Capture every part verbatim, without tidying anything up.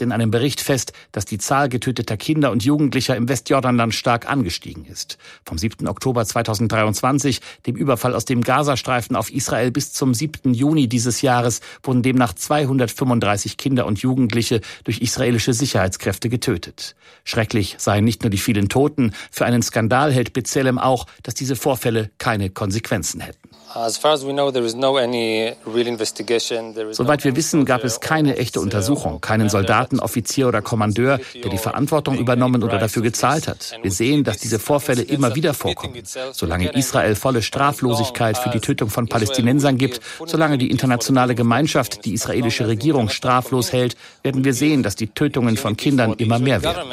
in einem Bericht fest, dass die Zahl getöteter Kinder und Jugendlicher im Westjordanland stark angestiegen ist. Vom siebten Oktober zweitausenddreiundzwanzig, dem Überfall aus dem Gazastreifen auf Israel, bis zum siebten Juni dieses Jahres wurden demnach zweihundertfünfunddreißig Kinder und Jugendliche durch israelische Sicherheitskräfte getötet. Schrecklich seien nicht nur die vielen Toten, für einen Skandal hält B'Tselem auch, dass diese Vorfälle keine Konsequenzen hätten. Soweit wir wissen, gab es keine echte Untersuchung, keinen Soldaten, Offizier oder Kommandeur, der die Verantwortung übernommen oder dafür gezahlt hat. Wir sehen, dass diese Vorfälle immer wieder vorkommen. Solange Israel volle Straflosigkeit für die Tötung von Palästinensern gibt, solange die internationale Gemeinschaft die israelische Regierung straflos hält, werden wir sehen, dass die Tötungen von Kindern immer mehr werden.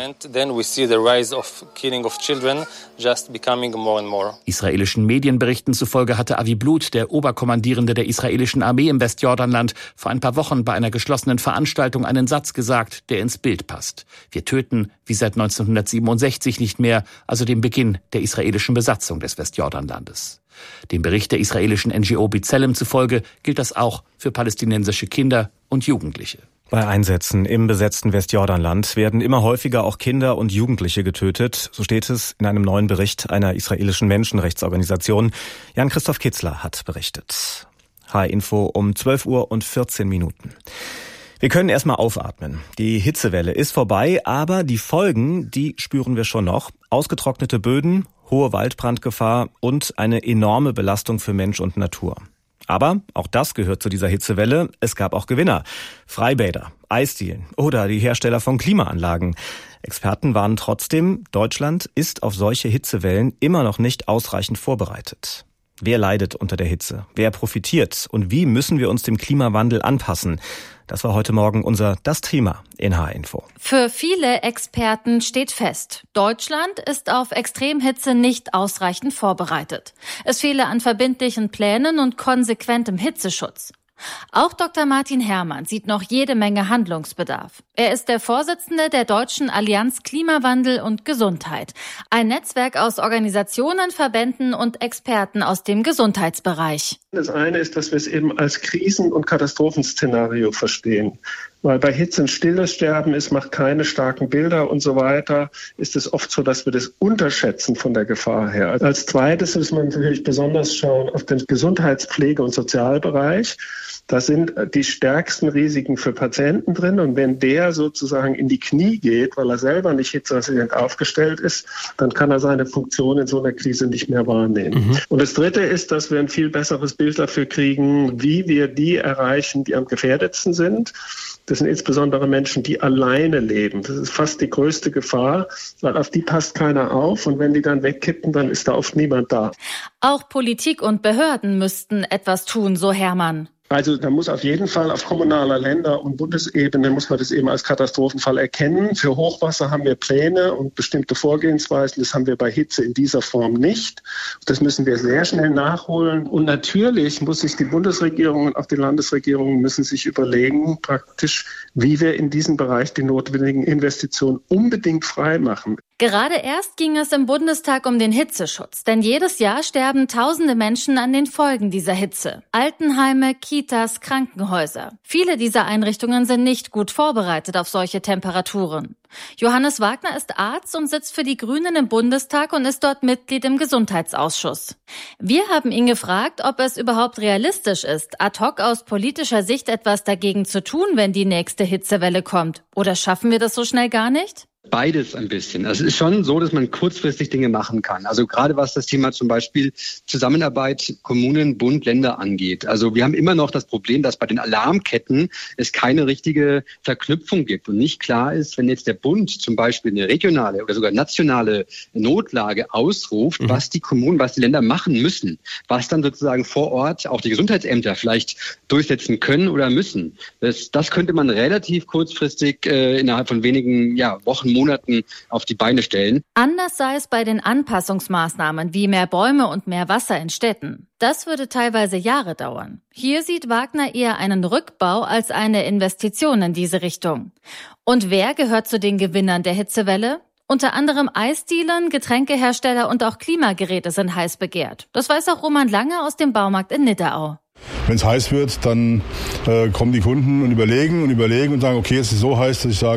Israelischen Medienberichten zufolge hatte Avi Blut, der Oberkommandierende der israelischen Armee im Westjordanland, vor ein paar Wochen bei einer geschlossenen Veranstaltung einen Satz gesagt, der ins Bild passt. Wir töten wie seit neunzehnhundertsiebenundsechzig nicht mehr, also dem Beginn der israelischen Besatzung des Westjordanlandes. Dem Bericht der israelischen N G O B'Tselem zufolge gilt das auch für palästinensische Kinder und Jugendliche. Bei Einsätzen im besetzten Westjordanland werden immer häufiger auch Kinder und Jugendliche getötet. So steht es in einem neuen Bericht einer israelischen Menschenrechtsorganisation. Jan-Christoph Kitzler hat berichtet. H-Info um zwölf Uhr und vierzehn Minuten. Wir können erstmal aufatmen. Die Hitzewelle ist vorbei, aber die Folgen, die spüren wir schon noch. Ausgetrocknete Böden, hohe Waldbrandgefahr und eine enorme Belastung für Mensch und Natur. Aber auch das gehört zu dieser Hitzewelle. Es gab auch Gewinner. Freibäder, Eisdielen oder die Hersteller von Klimaanlagen. Experten warnen trotzdem, Deutschland ist auf solche Hitzewellen immer noch nicht ausreichend vorbereitet. Wer leidet unter der Hitze? Wer profitiert? Und wie müssen wir uns dem Klimawandel anpassen? Das war heute Morgen unser Das Thema in H-Info. Für viele Experten steht fest, Deutschland ist auf Extremhitze nicht ausreichend vorbereitet. Es fehle an verbindlichen Plänen und konsequentem Hitzeschutz. Auch Doktor Martin Herrmann sieht noch jede Menge Handlungsbedarf. Er ist der Vorsitzende der Deutschen Allianz Klimawandel und Gesundheit, ein Netzwerk aus Organisationen, Verbänden und Experten aus dem Gesundheitsbereich. Das eine ist, dass wir es eben als Krisen- und Katastrophenszenario verstehen. Weil bei Hitze ein stilles Sterben ist, macht keine starken Bilder und so weiter, ist es oft so, dass wir das unterschätzen von der Gefahr her. Als zweites muss man natürlich besonders schauen auf den Gesundheitspflege- und Sozialbereich. Da sind die stärksten Risiken für Patienten drin. Und wenn der sozusagen in die Knie geht, weil er selber nicht hitzeresistent aufgestellt ist, dann kann er seine Funktion in so einer Krise nicht mehr wahrnehmen. Mhm. Und das Dritte ist, dass wir ein viel besseres Bild dafür kriegen, wie wir die erreichen, die am gefährdetsten sind. Das sind insbesondere Menschen, die alleine leben. Das ist fast die größte Gefahr, weil auf die passt keiner auf. Und wenn die dann wegkippen, dann ist da oft niemand da. Auch Politik und Behörden müssten etwas tun, so Herrmann. Also da muss auf jeden Fall auf kommunaler, Länder- und Bundesebene muss man das eben als Katastrophenfall erkennen. Für Hochwasser haben wir Pläne und bestimmte Vorgehensweisen. Das haben wir bei Hitze in dieser Form nicht. Das müssen wir sehr schnell nachholen. Und natürlich muss sich die Bundesregierung und auch die Landesregierungen müssen sich überlegen, praktisch, wie wir in diesem Bereich die notwendigen Investitionen unbedingt frei machen. Gerade erst ging es im Bundestag um den Hitzeschutz, denn jedes Jahr sterben tausende Menschen an den Folgen dieser Hitze. Altenheime, Kitas, Krankenhäuser. Viele dieser Einrichtungen sind nicht gut vorbereitet auf solche Temperaturen. Johannes Wagner ist Arzt und sitzt für die Grünen im Bundestag und ist dort Mitglied im Gesundheitsausschuss. Wir haben ihn gefragt, ob es überhaupt realistisch ist, ad hoc aus politischer Sicht etwas dagegen zu tun, wenn die nächste Hitzewelle kommt. Oder schaffen wir das so schnell gar nicht? Beides ein bisschen. Also es ist schon so, dass man kurzfristig Dinge machen kann. Also gerade was das Thema zum Beispiel Zusammenarbeit Kommunen, Bund, Länder angeht. Also wir haben immer noch das Problem, dass bei den Alarmketten es keine richtige Verknüpfung gibt und nicht klar ist, wenn jetzt der Bund zum Beispiel eine regionale oder sogar nationale Notlage ausruft, mhm. was die Kommunen, was die Länder machen müssen, was dann sozusagen vor Ort auch die Gesundheitsämter vielleicht durchsetzen können oder müssen. Das, das könnte man relativ kurzfristig äh, innerhalb von wenigen ja, Wochen, Monaten auf die Beine stellen. Anders sei es bei den Anpassungsmaßnahmen wie mehr Bäume und mehr Wasser in Städten. Das würde teilweise Jahre dauern. Hier sieht Wagner eher einen Rückbau als eine Investition in diese Richtung. Und wer gehört zu den Gewinnern der Hitzewelle? Unter anderem Eisdielen, Getränkehersteller und auch Klimageräte sind heiß begehrt. Das weiß auch Roman Lange aus dem Baumarkt in Nidderau. Wenn es heiß wird, dann äh, kommen die Kunden und überlegen und überlegen und sagen, okay, es ist so heiß, dass ich sage,